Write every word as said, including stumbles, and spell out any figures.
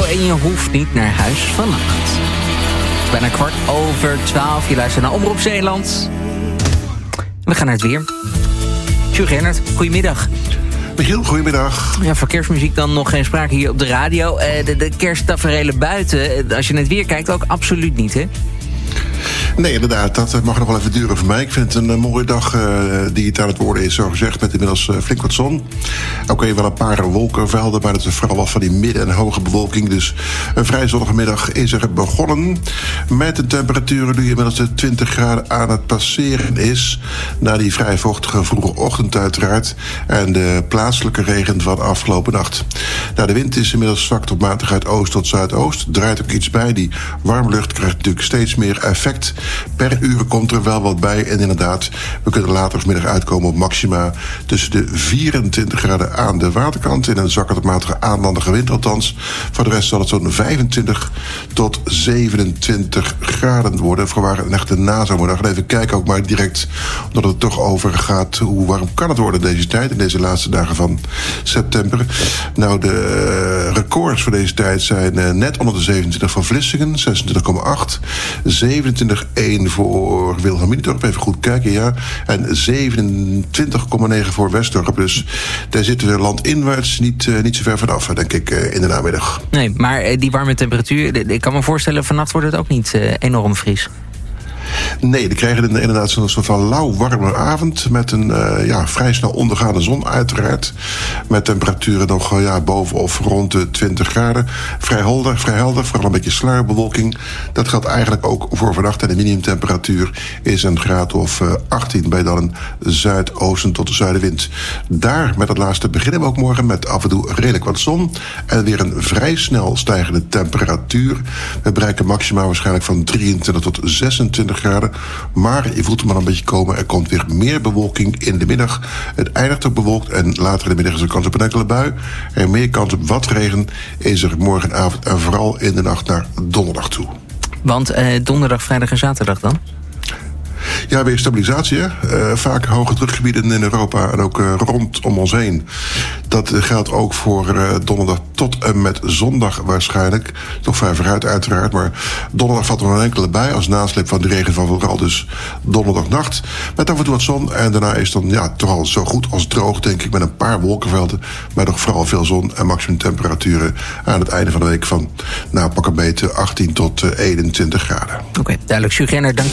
en je hoeft niet naar huis vannacht. Het is bijna kwart over twaalf. Je luistert naar Omroep Zeeland. We gaan naar het weer. Sjoerd Gernert, goedemiddag. Michiel, goedemiddag. Ja, voor kerstmuziek dan nog geen sprake hier op de radio. Uh, de, de kersttaferelen buiten, als je naar het weer kijkt, ook absoluut niet, hè? Nee, inderdaad, dat mag nog wel even duren voor mij. Ik vind het een uh, mooie dag uh, die het aan het worden is, zo gezegd, met inmiddels uh, flink wat zon. Ook even wel een paar wolkenvelden, maar het is vooral wat van die midden- en hoge bewolking. Dus een vrij zonnige middag is er begonnen. Met de temperaturen die inmiddels de twintig graden aan het passeren is. Na die vrij vochtige vroege ochtend uiteraard. En de plaatselijke regen van afgelopen nacht. Nou, de wind is inmiddels zwak tot matig uit oost tot zuidoost. Draait ook iets bij. Die warme lucht krijgt natuurlijk steeds meer effect. Per uur komt er wel wat bij. En inderdaad, we kunnen later vanmiddag uitkomen op maxima tussen de vierentwintig graden aan de waterkant. In een zwakke tot matige aanlandige wind althans. Voor de rest zal het zo'n vijfentwintig tot zevenentwintig graden worden. Voor een echte nazomerdag. En even kijken ook maar direct, omdat het toch over gaat, hoe warm kan het worden deze tijd, in deze laatste dagen van september. Nou, de records voor deze tijd zijn net onder de zevenentwintig van Vlissingen, zesentwintig komma acht. zevenentwintig komma één voor Wilhelminadorp, even goed kijken, ja. En zevenentwintig komma negen voor Westdorp. Dus daar zitten we landinwaarts niet, uh, niet zo ver vanaf, denk ik, uh, in de namiddag. Nee, maar uh, die warme temperatuur, ik kan me voorstellen, vannacht wordt het ook niet uh, enorm fris. Nee, we krijgen inderdaad zo'n soort van lauw warme avond met een uh, ja, vrij snel ondergaande zon uiteraard. Met temperaturen nog uh, ja, boven of rond de twintig graden. Vrij helder, vrij helder, vooral een beetje sluierbewolking. Dat geldt eigenlijk ook voor vannacht. En de minimumtemperatuur is een graad of uh, achttien bij dan een zuidoosten tot de zuidenwind. Daar met het laatste beginnen we ook morgen met af en toe redelijk wat zon. En weer een vrij snel stijgende temperatuur. We bereiken maximaal waarschijnlijk van drieëntwintig tot zesentwintig graden. Maar je voelt hem maar een beetje komen. Er komt weer meer bewolking in de middag. Het eindigt ook bewolkt en later in de middag is er kans op een enkele bui. En meer kans op wat regen is er morgenavond en vooral in de nacht naar donderdag toe. Want uh, donderdag, vrijdag en zaterdag dan? Ja, weer stabilisatie. Hè? Uh, vaak hoge drukgebieden in Europa en ook uh, rondom ons heen. Dat uh, geldt ook voor uh, donderdag tot en met zondag waarschijnlijk. Toch vrij vooruit uiteraard. Maar donderdag valt er nog een enkele bij als nasleep van de regen van vooral dus donderdagnacht. Met af en toe wat zon. En daarna is het dan ja, toch al zo goed als droog, denk ik. Met een paar wolkenvelden. Maar nog vooral veel zon en maximum temperaturen aan het einde van de week van nou, pak een beetje achttien tot eenentwintig graden. Oké, okay, duidelijk. Sjoerd Gernert, dank.